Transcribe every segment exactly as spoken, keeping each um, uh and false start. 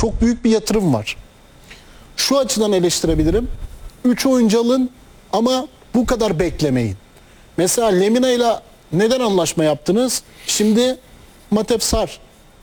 çok büyük bir yatırım var. Şu açıdan eleştirebilirim. üç oyuncu alın ama bu kadar beklemeyin. Mesela Lemina ile neden anlaşma yaptınız? Şimdi Matep Sar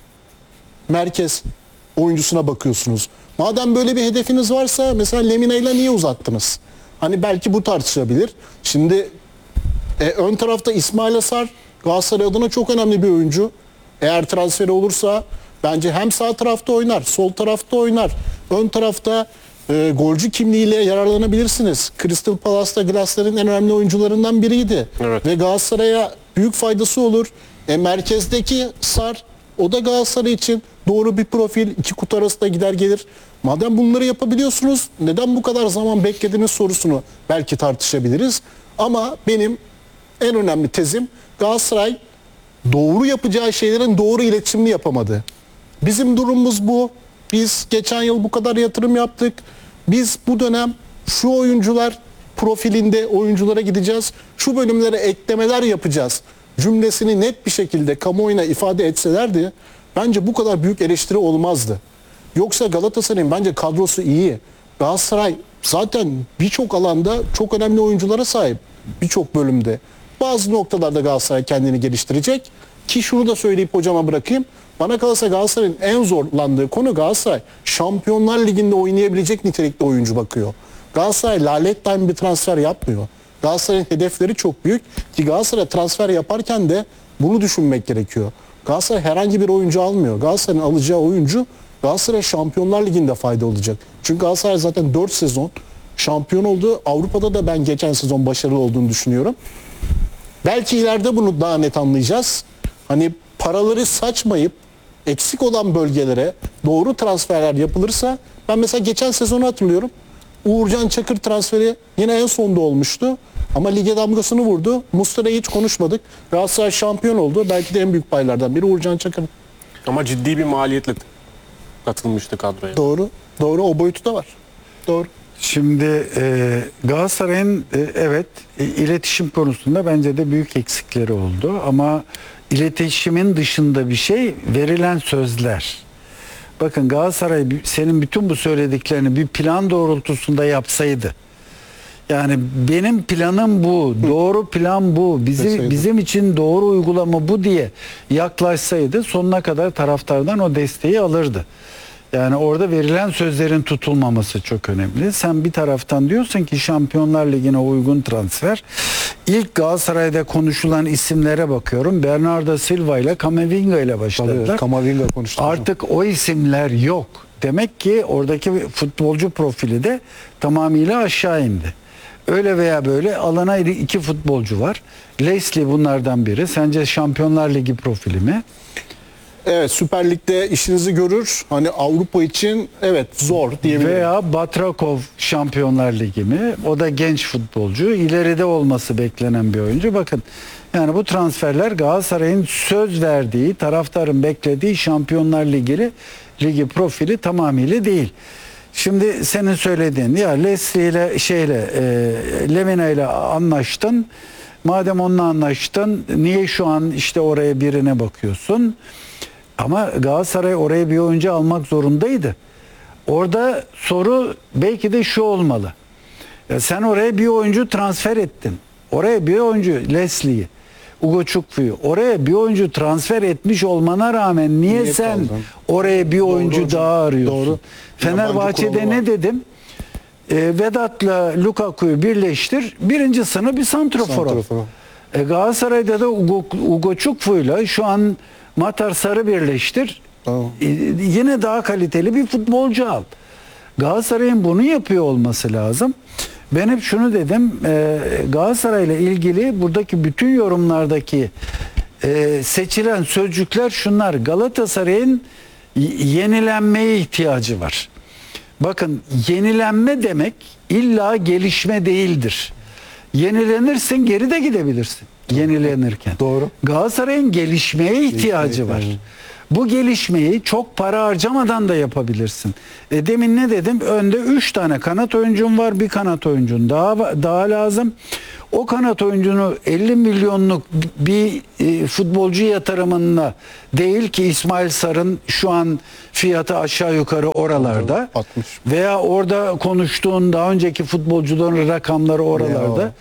merkez oyuncusuna bakıyorsunuz. Madem böyle bir hedefiniz varsa mesela Lemina ile niye uzattınız? Hani belki bu tartışılabilir. Şimdi e, ön tarafta İsmail Sar Galatasaray adına çok önemli bir oyuncu. Eğer transferi olursa bence hem sağ tarafta oynar, sol tarafta oynar. Ön tarafta e, golcü kimliğiyle yararlanabilirsiniz. Crystal Palace'ta Glass'ların en önemli oyuncularından biriydi. Evet. Ve Galatasaray'a büyük faydası olur. E, merkezdeki Sar, o da Galatasaray için doğru bir profil. İki kutu arasında gider gelir. Madem bunları yapabiliyorsunuz, neden bu kadar zaman beklediniz sorusunu belki tartışabiliriz. Ama benim en önemli tezim, Galatasaray doğru yapacağı şeylerin doğru iletişimini yapamadı. Bizim durumumuz bu. Biz geçen yıl bu kadar yatırım yaptık. Biz bu dönem şu oyuncular profilinde oyunculara gideceğiz. Şu bölümlere eklemeler yapacağız cümlesini net bir şekilde kamuoyuna ifade etselerdi bence bu kadar büyük eleştiri olmazdı. Yoksa Galatasaray'ın bence kadrosu iyi. Galatasaray zaten birçok alanda çok önemli oyunculara sahip. Birçok bölümde. Bazı noktalarda Galatasaray kendini geliştirecek. Ki şunu da söyleyip hocama bırakayım. Bana kalırsa Galatasaray'ın en zorlandığı konu Galatasaray Şampiyonlar Ligi'nde oynayabilecek nitelikte oyuncu bakıyor. Galatasaray lalet time bir transfer yapmıyor. Galatasaray'ın hedefleri çok büyük ki Galatasaray transfer yaparken de bunu düşünmek gerekiyor. Galatasaray herhangi bir oyuncu almıyor. Galatasaray'ın alacağı oyuncu Galatasaray Şampiyonlar Ligi'nde fayda olacak. Çünkü Galatasaray zaten dört sezon şampiyon oldu. Avrupa'da da ben geçen sezon başarılı olduğunu düşünüyorum. Belki ileride bunu daha net anlayacağız. Hani paraları saçmayıp eksik olan bölgelere doğru transferler yapılırsa, ben mesela geçen sezonu hatırlıyorum. Uğurcan Çakır transferi yine en sonda olmuştu. Ama lige damgasını vurdu. Muslera'yı hiç konuşmadık. Galatasaray şampiyon oldu. Belki de en büyük paylardan biri Uğurcan Çakır. Ama ciddi bir maliyetle katılmıştı kadroya. Doğru. Doğru. O boyutu da var. Doğru. Şimdi e, Galatasaray'ın e, evet e, iletişim konusunda bence de büyük eksikleri oldu. Ama iletişimin dışında bir şey verilen sözler. Bakın Galatasaray senin bütün bu söylediklerini bir plan doğrultusunda yapsaydı. Yani benim planım bu, doğru plan bu, bizi, bizim için doğru uygulama bu diye yaklaşsaydı sonuna kadar taraftardan o desteği alırdı. Yani orada verilen sözlerin tutulmaması çok önemli. Sen bir taraftan diyorsun ki Şampiyonlar Ligi'ne uygun transfer. İlk Galatasaray'da konuşulan isimlere bakıyorum. Bernardo Silva ile Camavinga ile başladılar. Camavinga konuştuk. Artık o isimler yok. Demek ki oradaki futbolcu profili de tamamıyla aşağı indi. Öyle veya böyle alana iki futbolcu var. Leslie bunlardan biri. Sence Şampiyonlar Ligi profili mi? Evet, Süper Lig'de işinizi görür. Hani Avrupa için evet zor diyebilirim. Veya Batrakov Şampiyonlar Ligi mi? O da genç futbolcu. İleride olması beklenen bir oyuncu. Bakın yani bu transferler Galatasaray'ın söz verdiği, taraftarın beklediği Şampiyonlar Ligi, Ligi profili tamamıyla değil. Şimdi senin söylediğin ya Leslie ile şeyle e, Lemina ile anlaştın. Madem onunla anlaştın niye şu an işte oraya birine bakıyorsun? Ama Galatasaray oraya bir oyuncu almak zorundaydı. Orada soru belki de şu olmalı. Ya sen oraya bir oyuncu transfer ettin. Oraya bir oyuncu Leslie'yi, Ugo Çukfu'yu oraya bir oyuncu transfer etmiş olmana rağmen niye, niye sen kaldın? Oraya bir oyuncu doğru daha arıyorsun? Doğru. Fenerbahçe'de ne dedim? E, Vedat'la Lukaku'yu birleştir. Birinci sınıf bir santrafor. E, Galatasaray'da da Ugo, Ugo Çukfu'yla şu an Matar Sarı birleştir. Tamam. E, yine daha kaliteli bir futbolcu al. Galatasaray'ın bunu yapıyor olması lazım. Ben hep şunu dedim. E, Galatasaray'la ilgili buradaki bütün yorumlardaki e, seçilen sözcükler şunlar. Galatasaray'ın yenilenmeye ihtiyacı var. Bakın yenilenme demek illa gelişme değildir. Yenilenirsin geri de gidebilirsin. Yenilenirken. Doğru. Galatasaray'ın gelişmeye ihtiyacı var. Bu gelişmeyi çok para harcamadan da yapabilirsin. E demin ne dedim? Önde üç tane kanat oyuncun var. Bir kanat oyuncun daha daha lazım. O kanat oyuncunu elli milyonluk bir e, futbolcu yatırımına değil ki İsmail Sar'ın şu an fiyatı aşağı yukarı oralarda. altmış. Veya orada konuştuğun daha önceki futbolcuların rakamları oralarda. Ya.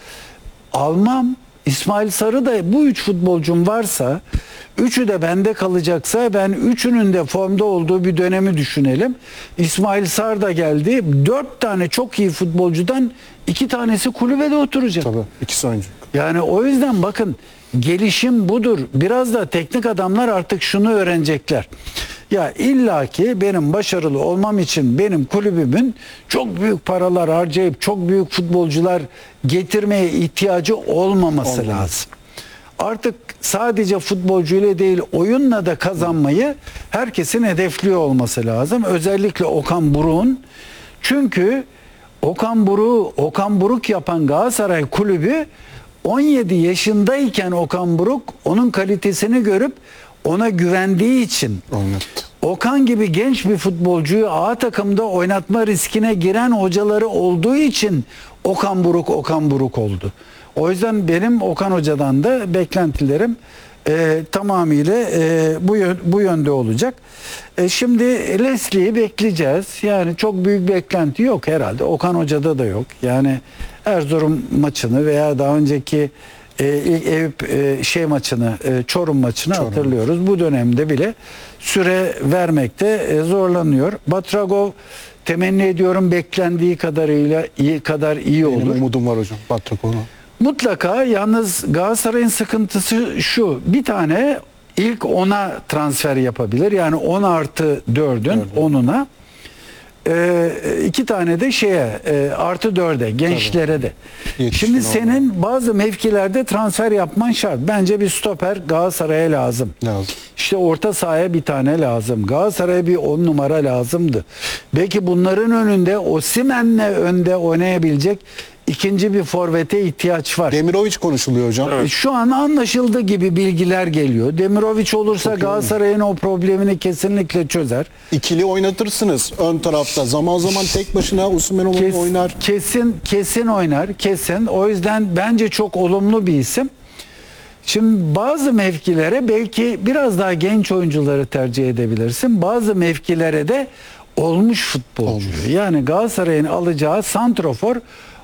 Almam. İsmail Sarı da bu üç futbolcum varsa, üçü de bende kalacaksa, ben üçünün de formda olduğu bir dönemi düşünelim. İsmail Sarı da geldi. Dört tane çok iyi futbolcudan iki tanesi kulübede oturacak. Tabii ikisi oyuncu. Yani o yüzden bakın, gelişim budur. Biraz da teknik adamlar artık şunu öğrenecekler. Ya illaki benim başarılı olmam için benim kulübümün çok büyük paralar harcayıp çok büyük futbolcular getirmeye ihtiyacı olmaması Olmaz. lazım. Artık sadece futbolcuyla değil, oyunla da kazanmayı herkesin hedefliyor olması lazım. Özellikle Okan Buruk'un. Çünkü Okan Buruk, Okan Buruk yapan Galatasaray kulübü on yedi yaşındayken Okan Buruk onun kalitesini görüp ona güvendiği için Oynattı. Okan gibi genç bir futbolcuyu A takımda oynatma riskine giren hocaları olduğu için Okan Buruk Okan Buruk oldu. O yüzden benim Okan Hoca'dan da beklentilerim e, tamamıyla e, bu yön, bu yönde olacak. E, şimdi Leslie'yi bekleyeceğiz. Yani çok büyük beklenti yok herhalde. Okan Hoca'da da yok. Yani Erzurum maçını veya daha önceki e, ilk Eyüp e, şey maçını, e, Çorum maçını Çorum. hatırlıyoruz. Bu dönemde bile süre vermekte e, zorlanıyor. Batragov temenni ediyorum beklendiği kadarıyla iyi kadar iyi Benim olur. umudum var hocam. Batrakov'a. Mutlaka, yalnız Galatasaray'ın sıkıntısı şu: bir tane ilk ona transfer yapabilir. Yani on artı dördün onuna. Ee, iki tane de şeye e, artı dörde, gençlere de. Yetişkin Şimdi olmalı. senin bazı mevkilerde transfer yapman şart. Bence bir stoper Galatasaray'a lazım. Lazım. İşte orta sahaya bir tane lazım. Galatasaray'a bir on numara lazımdı. Belki bunların önünde Osimhen'le önde oynayabilecek ikinci bir forvete ihtiyaç var. Demirovic konuşuluyor hocam. Evet. Şu an anlaşıldı gibi bilgiler geliyor. Demirovic olursa Galatasaray'ın o problemini kesinlikle çözer. İkili oynatırsınız ön tarafta. Zaman zaman tek başına Osimhen Kes- oynar. Kesin kesin oynar, kesin. O yüzden bence çok olumlu bir isim. Şimdi bazı mevkilere belki biraz daha genç oyuncuları tercih edebilirsin. Bazı mevkilere de olmuş futbolcu. Olmuş. Yani Galatasaray'ın alacağı santrofor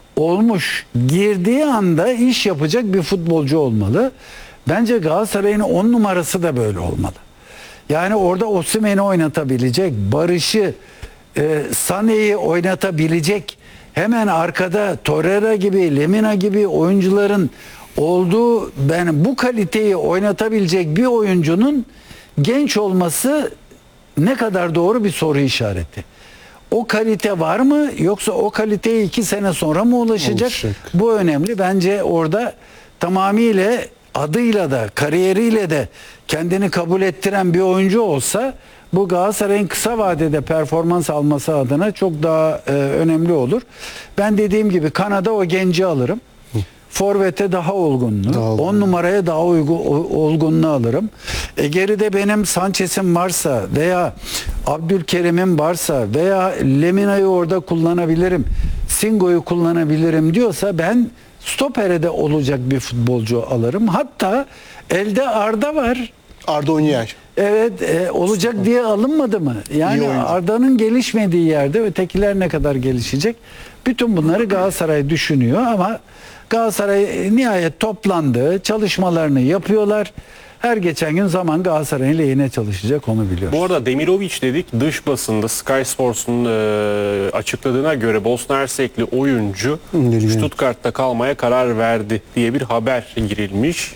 olmuş, girdiği anda iş yapacak bir futbolcu olmalı. Bence Galatasaray'ın on numarası da böyle olmalı. Yani orada Osimhen'i oynatabilecek, Barış'ı, e, Sané'yi oynatabilecek, hemen arkada Torreira gibi, Lemina gibi oyuncuların olduğu, ben bu kaliteyi oynatabilecek bir oyuncunun genç olması ne kadar doğru bir soru işareti. O kalite var mı, yoksa o kaliteye iki sene sonra mı ulaşacak? Ulaşacak. Bu önemli. Bence orada tamamıyla adıyla da kariyeriyle de kendini kabul ettiren bir oyuncu olsa bu Galatasaray'ın kısa vadede performans alması adına çok daha e, önemli olur. Ben dediğim gibi Kanada o genci alırım. Forvet'e daha olgunluğu, Daha olgun. on numaraya daha uygun, olgunluğu alırım. E, geride benim Sanchez'im varsa veya Abdülkerim'im varsa veya Lemina'yı orada kullanabilirim, Singo'yu kullanabilirim diyorsa ben stopere de olacak bir futbolcu alırım. Hatta elde Arda var. Arda Onyay. Evet, e, olacak diye alınmadı mı? İyi Yani oyuncu. Arda'nın gelişmediği yerde ötekiler ne kadar gelişecek? Bütün bunları Galatasaray düşünüyor ama Galatasaray nihayet toplandı, çalışmalarını yapıyorlar. Her geçen gün zaman Galatasaray'ın lehine çalışacak, onu biliyoruz. Bu arada Demirovic dedik, dış basında Sky Sports'un e, açıkladığına göre Bosna Hersekli oyuncu İlginç. Stuttgart'ta kalmaya karar verdi diye bir haber girilmiş.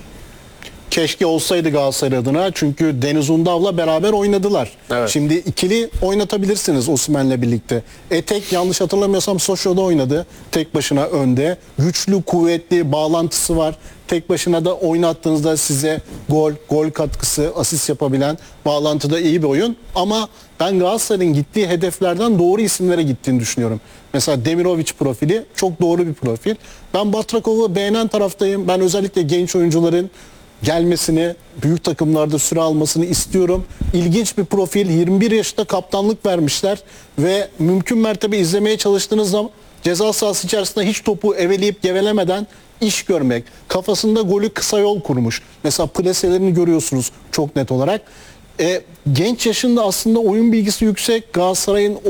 Keşke olsaydı Galatasaray adına. Çünkü Deniz Undav'la beraber oynadılar. Evet. Şimdi ikili oynatabilirsiniz Osimhen'le birlikte. Etek yanlış hatırlamıyorsam Soşo'da oynadı. Tek başına önde. Güçlü, kuvvetli bağlantısı var. Tek başına da oynattığınızda size gol, gol katkısı, asist yapabilen, bağlantıda iyi bir oyun. Ama ben Galatasaray'ın gittiği hedeflerden doğru isimlere gittiğini düşünüyorum. Mesela Demirovic profili çok doğru bir profil. Ben Batrakov'u beğenen taraftayım. Ben özellikle genç oyuncuların gelmesini, büyük takımlarda süre almasını istiyorum. İlginç bir profil. yirmi bir yaşında kaptanlık vermişler ve mümkün mertebe izlemeye çalıştığınız zaman ceza sahası içerisinde hiç topu eveleyip gevelemeden iş görmek. Kafasında golü kısa yol kurmuş. Mesela plaselerini görüyorsunuz çok net olarak. E, genç yaşında aslında oyun bilgisi yüksek. Galatasaray'ın